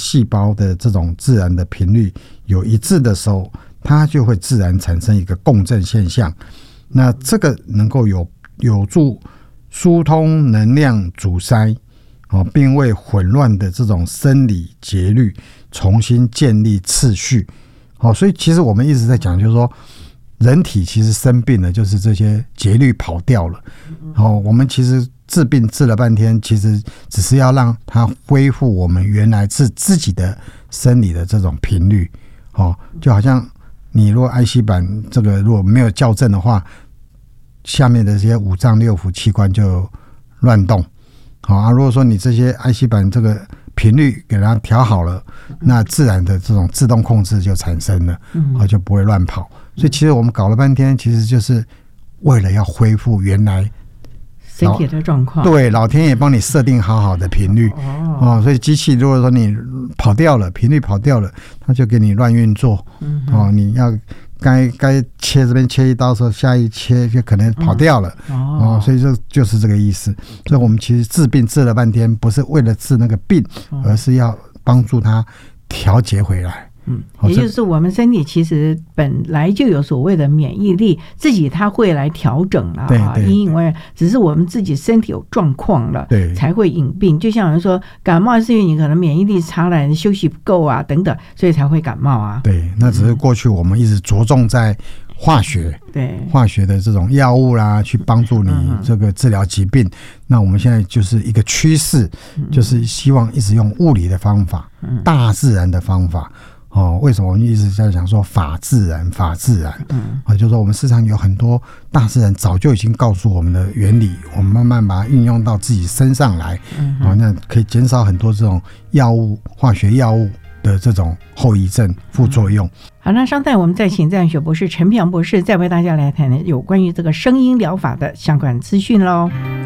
细胞的这种自然的频率有一致的时候，它就会自然产生一个共振现象。那这个能够有助疏通能量阻塞，并为混乱的这种生理节律重新建立次序。所以其实我们一直在讲，就是说人体其实生病了，就是这些节律跑掉了。我们其实治病治了半天，其实只是要让它恢复我们原来是自己的生理的这种频率。就好像你如果癌细胞这个如果没有校正的话，下面的这些五脏六腑器官就乱动。如果说你这些癌细胞这个频率给它调好了，那自然的这种自动控制就产生了，就不会乱跑。所以其实我们搞了半天，其实就是为了要恢复原来身体的状况。 对，老天爷帮你设定好的频率。所以机器如果说你跑掉了，频率跑掉了，它就给你乱运作。你要该切这边切一刀的时候，下一切就可能跑掉了。所以就是这个意思。所以我们其实治病治了半天，不是为了治那个病，而是要帮助它调节回来。 也就是我们身体其实本来就有所谓的免疫力，自己它会来调整了因为只是我们自己身体有状况了，才会引病。就像有人说感冒是因为你可能免疫力差了，休息不够啊等等，所以才会感冒啊。 对，那只是过去我们一直着重在化学的这种药物啦，去帮助你这个治疗疾病。那我们现在就是一个趋势，就是希望一直用物理的方法，大自然的方法。为什么我们一直在讲说法自然？就是说我们市场有很多大自然早就已经告诉我们的原理，我们慢慢把它运用到自己身上来。那可以减少很多这种化学药物的这种后遗症、副作用。 好，那稍待我们再请赞学博士陈平洋博士再为大家来谈有关于这个声音疗法的相关资讯咯。